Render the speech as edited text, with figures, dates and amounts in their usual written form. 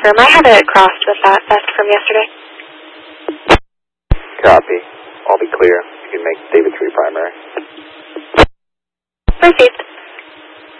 confirm. I have it crossed with that vest from yesterday. Copy. I'll be clear. You can make David 3 primary. Received.